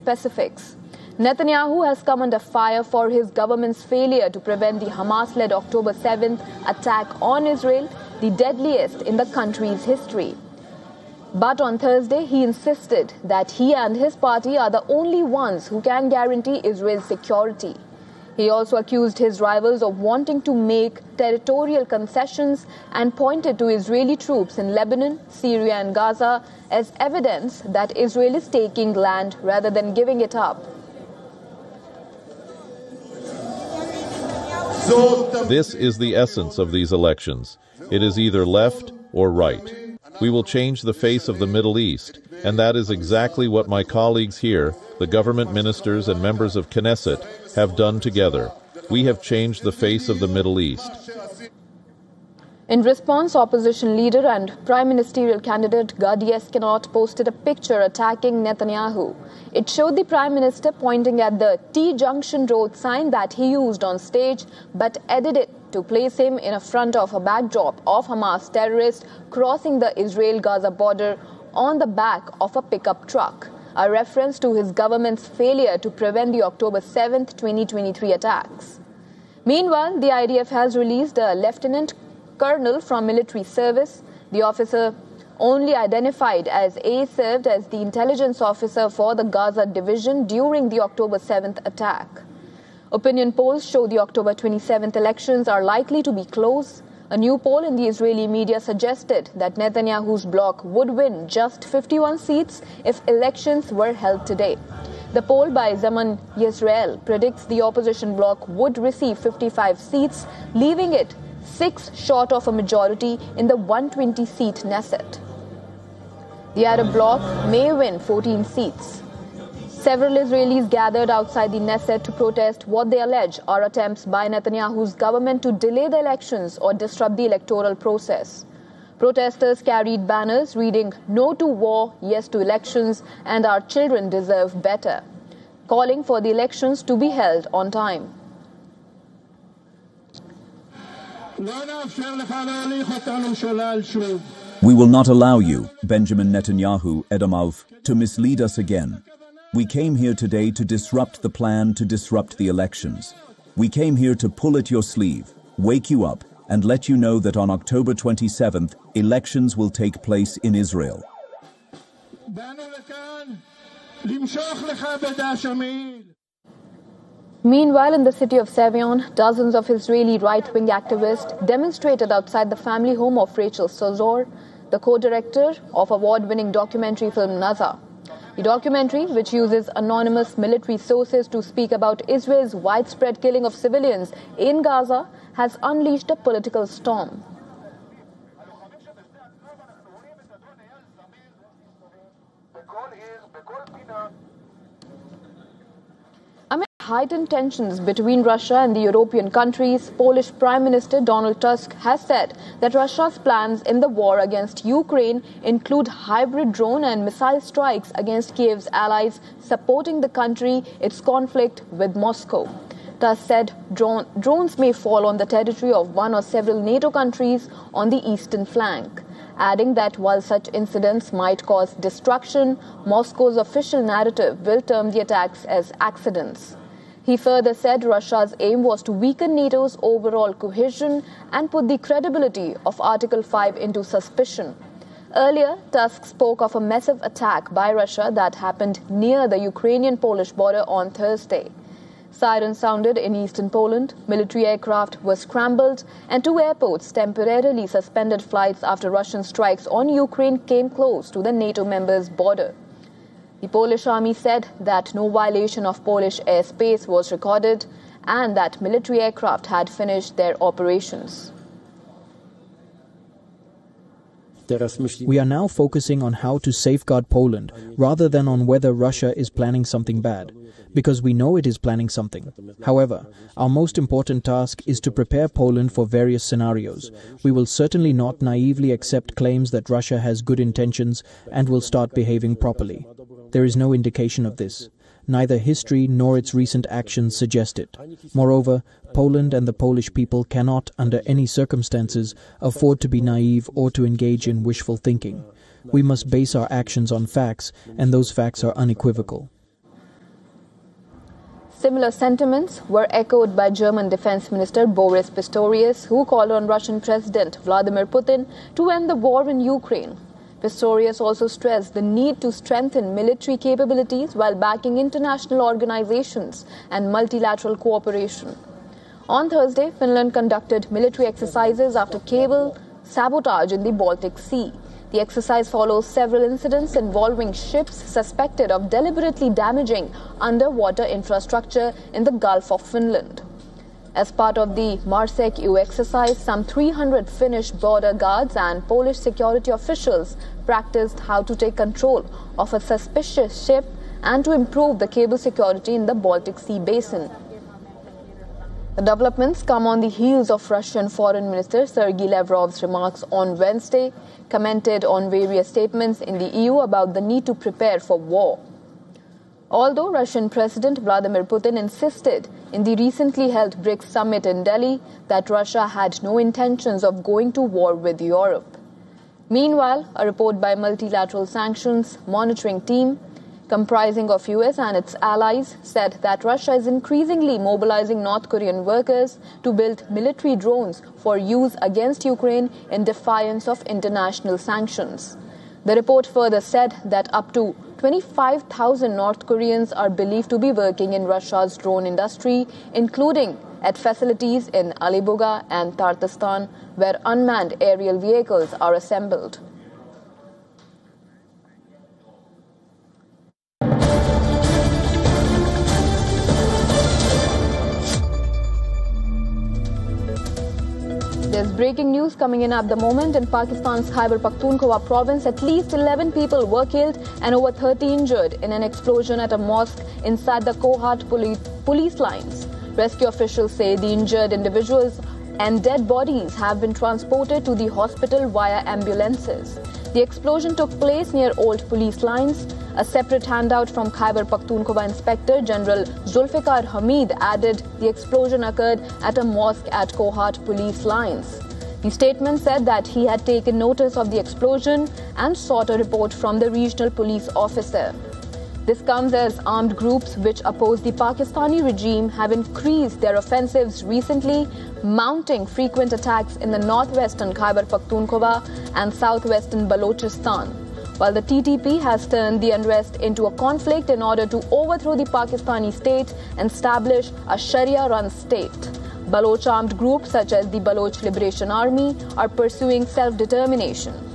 Specifics. Netanyahu has come under fire for his government's failure to prevent the Hamas-led October 7th attack on Israel, the deadliest in the country's history. But on Thursday, he insisted that he and his party are the only ones who can guarantee Israel's security. He also accused his rivals of wanting to make territorial concessions and pointed to Israeli troops in Lebanon, Syria and Gaza as evidence that Israel is taking land rather than giving it up. This is the essence of these elections. It is either left or right. We will change the face of the Middle East, and that is exactly what my colleagues here, the government ministers and members of Knesset, have done together. We have changed the face of the Middle East. In response, opposition leader and prime ministerial candidate Gadi Eskenot posted a picture attacking Netanyahu. It showed the prime minister pointing at the T-junction road sign that he used on stage, but edited to place him in front of a backdrop of Hamas terrorists crossing the Israel-Gaza border on the back of a pickup truck, a reference to his government's failure to prevent the October 7th, 2023 attacks. Meanwhile, the IDF has released a lieutenant colonel from military service. The officer, only identified as A, served as the intelligence officer for the Gaza division during the October 7th attack. Opinion polls show the October 27th elections are likely to be close. A new poll in the Israeli media suggested that Netanyahu's bloc would win just 51 seats if elections were held today. The poll by Zaman Yisrael predicts the opposition bloc would receive 55 seats, leaving it 6 short of a majority in the 120-seat Knesset. The Arab bloc may win 14 seats. Several Israelis gathered outside the Knesset to protest what they allege are attempts by Netanyahu's government to delay the elections or disrupt the electoral process. Protesters carried banners reading "No to war, yes to elections" and "Our children deserve better," calling for the elections to be held on time. We will not allow you, Benjamin Netanyahu, Edomav, to mislead us again. We came here today to disrupt the plan to disrupt the elections. We came here to pull at your sleeve, wake you up, and let you know that on October 27th, elections will take place in Israel. Meanwhile, in the city of Sevion, dozens of Israeli right-wing activists demonstrated outside the family home of Rachel Sozor, the co-director of award-winning documentary film Nazar. The documentary, which uses anonymous military sources to speak about Israel's widespread killing of civilians in Gaza, has unleashed a political storm. Amid heightened tensions between Russia and the European countries, Polish Prime Minister Donald Tusk has said that Russia's plans in the war against Ukraine include hybrid drone and missile strikes against Kiev's allies supporting the country its conflict with Moscow. Tusk said drones may fall on the territory of one or several NATO countries on the eastern flank, adding that while such incidents might cause destruction, Moscow's official narrative will term the attacks as accidents. He further said Russia's aim was to weaken NATO's overall cohesion and put the credibility of Article 5 into suspicion. Earlier, Tusk spoke of a massive attack by Russia that happened near the Ukrainian-Polish border on Thursday. Sirens sounded in eastern Poland, military aircraft were scrambled, and 2 airports temporarily suspended flights after Russian strikes on Ukraine came close to the NATO members' border. The Polish army said that no violation of Polish airspace was recorded and that military aircraft had finished their operations. We are now focusing on how to safeguard Poland rather than on whether Russia is planning something bad, because we know it is planning something. However, our most important task is to prepare Poland for various scenarios. We will certainly not naively accept claims that Russia has good intentions and will start behaving properly. There is no indication of this. Neither history nor its recent actions suggest it. Moreover, Poland and the Polish people cannot, under any circumstances, afford to be naive or to engage in wishful thinking. We must base our actions on facts, and those facts are unequivocal. Similar sentiments were echoed by German Defense Minister Boris Pistorius, who called on Russian President Vladimir Putin to end the war in Ukraine. Pistorius also stressed the need to strengthen military capabilities while backing international organizations and multilateral cooperation. On Thursday, Finland conducted military exercises after cable sabotage in the Baltic Sea. The exercise follows several incidents involving ships suspected of deliberately damaging underwater infrastructure in the Gulf of Finland. As part of the MARSEC EU exercise, some 300 Finnish border guards and Polish security officials practiced how to take control of a suspicious ship and to improve the cable security in the Baltic Sea basin. The developments come on the heels of Russian Foreign Minister Sergei Lavrov's remarks on Wednesday, commented on various statements in the EU about the need to prepare for war. Although Russian President Vladimir Putin insisted in the recently held BRICS summit in Delhi that Russia had no intentions of going to war with Europe. Meanwhile, a report by Multilateral Sanctions Monitoring Team comprising of US and its allies said that Russia is increasingly mobilizing North Korean workers to build military drones for use against Ukraine in defiance of international sanctions. The report further said that up to 25,000 North Koreans are believed to be working in Russia's drone industry, including at facilities in Alibuga and Tartastan, where unmanned aerial vehicles are assembled. There's breaking news coming in at the moment. In Pakistan's Khyber Pakhtunkhwa province, at least 11 people were killed and over 30 injured in an explosion at a mosque inside the Kohat police lines. Rescue officials say the injured individuals and dead bodies have been transported to the hospital via ambulances. The explosion took place near old police lines. A separate handout from Khyber Pakhtunkhwa Inspector General Zulfikar Hamid added the explosion occurred at a mosque at Kohat police lines. The statement said that he had taken notice of the explosion and sought a report from the regional police officer. This comes as armed groups which oppose the Pakistani regime have increased their offensives recently, mounting frequent attacks in the northwestern Khyber Pakhtunkhwa and southwestern Balochistan. While the TTP has turned the unrest into a conflict in order to overthrow the Pakistani state and establish a Sharia-run state. Baloch armed groups such as the Baloch Liberation Army are pursuing self-determination.